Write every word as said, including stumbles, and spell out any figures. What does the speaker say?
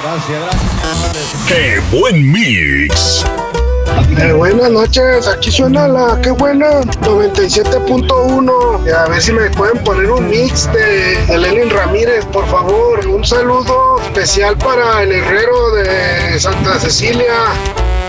Gracias, gracias. ¡Qué buen mix! Eh, buenas noches, aquí suena la qué buena noventa y siete punto uno. A ver si me pueden poner un mix de, de Lenin Ramírez, por favor. Un saludo especial para el herrero de Santa Cecilia.